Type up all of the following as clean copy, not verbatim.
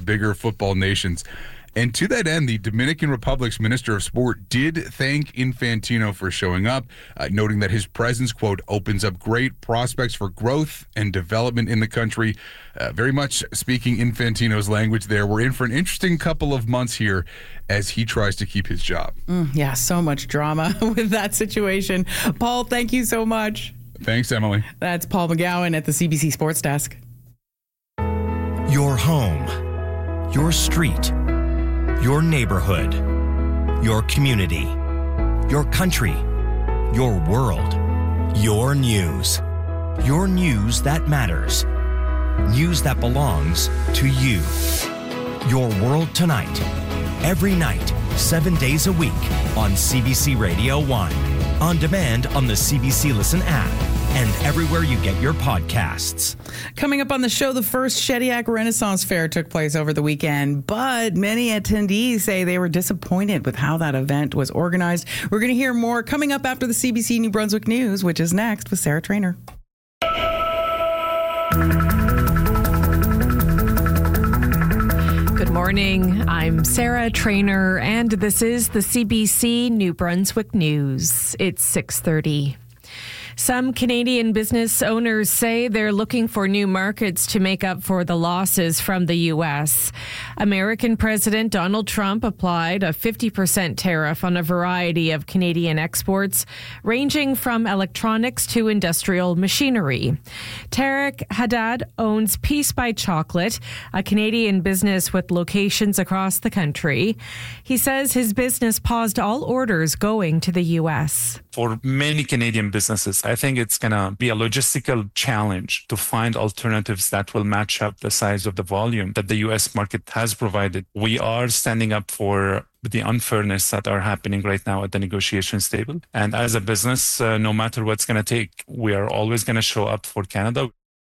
bigger football nations. And to that end, the Dominican Republic's Minister of Sport did thank Infantino for showing up, noting that his presence, quote, opens up great prospects for growth and development in the country. Very much speaking Infantino's language there. We're in for an interesting couple of months here as he tries to keep his job. Yeah, so much drama with that situation. Paul, thank you so much. Thanks, Emily. That's Paul McGowan at the CBC Sports Desk. Your home, your street, your neighborhood, your community, your country, your world, your news that matters, news that belongs to you. Your World Tonight, every night, 7 days a week on CBC Radio 1, on demand on the CBC Listen app, and everywhere you get your podcasts. Coming up on the show, the first Shediac Renaissance Fair took place over the weekend, but many attendees say they were disappointed with how that event was organized. We're going to hear more coming up after the CBC New Brunswick News, which is next with Sarah Trainer. Good morning. I'm Sarah Trainer, and this is the CBC New Brunswick News. It's 6:30. Some Canadian business owners say they're looking for new markets to make up for the losses from the U.S. American President Donald Trump applied a 50% tariff on a variety of Canadian exports, ranging from electronics to industrial machinery. Tarek Haddad owns Peace by Chocolate, a Canadian business with locations across the country. He says his business paused all orders going to the U.S. For many Canadian businesses, I think it's going to be a logistical challenge to find alternatives that will match up the size of the volume that the U.S. market has provided. We are standing up for the unfairness that are happening right now at the negotiations table. And as a business, no matter what's going to take, we are always going to show up for Canada.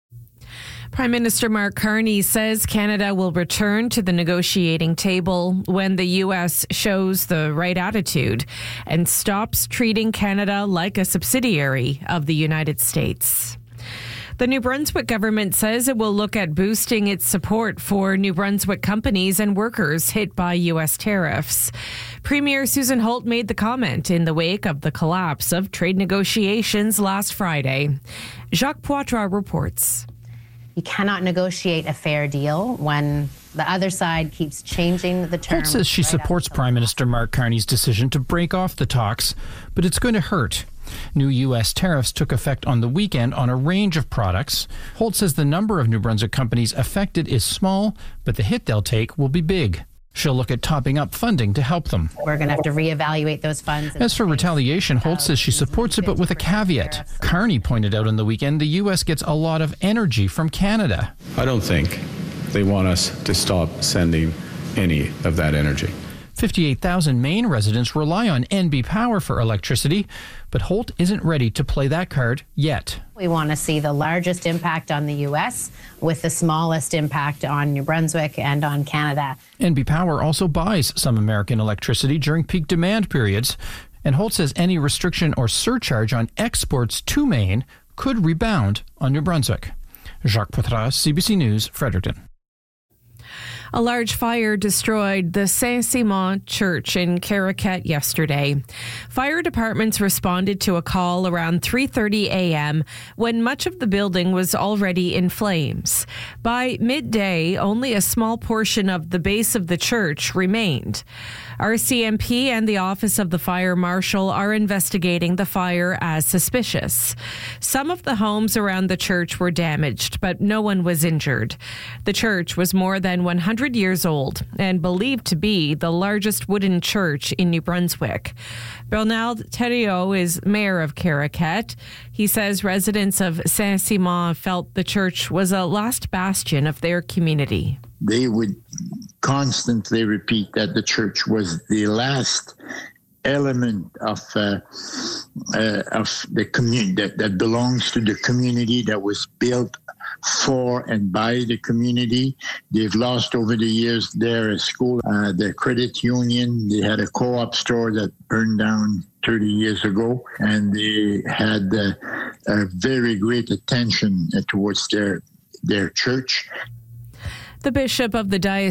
Prime Minister Mark Carney says Canada will return to the negotiating table when the U.S. shows the right attitude and stops treating Canada like a subsidiary of the United States. The New Brunswick government says it will look at boosting its support for New Brunswick companies and workers hit by U.S. tariffs. Premier Susan Holt made the comment in the wake of the collapse of trade negotiations last Friday. Jacques Poitras reports. You cannot negotiate a fair deal when the other side keeps changing the terms. Holt says she supports Prime Minister Mark Carney's decision to break off the talks, but it's going to hurt. New U.S. tariffs took effect on the weekend on a range of products. Holt says the number of New Brunswick companies affected is small, but the hit they'll take will be big. She'll look at topping up funding to help them. We're going to have to reevaluate those funds. As for retaliation, Holt says she supports it, but with a caveat. Carney pointed out on the weekend the U.S. gets a lot of energy from Canada. I don't think they want us to stop sending any of that energy. 58,000 Maine residents rely on NB Power for electricity, but Holt isn't ready to play that card yet. We want to see the largest impact on the U.S. with the smallest impact on New Brunswick and on Canada. NB Power also buys some American electricity during peak demand periods, and Holt says any restriction or surcharge on exports to Maine could rebound on New Brunswick. Jacques Poitras, CBC News, Fredericton. A large fire destroyed the Saint-Simon Church in Caraquet yesterday. Fire departments responded to a call around 3:30 a.m. when much of the building was already in flames. By midday, only a small portion of the base of the church remained. RCMP and the Office of the Fire Marshal are investigating the fire as suspicious. Some of the homes around the church were damaged, but no one was injured. The church was more than 100 years old and believed to be the largest wooden church in New Brunswick. Bernard Thériault is mayor of Caraquet. He says residents of Saint-Simon felt the church was a last bastion of their community. They would constantly repeat that the church was the last element of the community that belongs to the community, that was built for and by the community. They've lost over the years there a school, the credit union. They had a co-op store that burned down 30 years ago, and they had a very great attention towards their church. The bishop of the diocese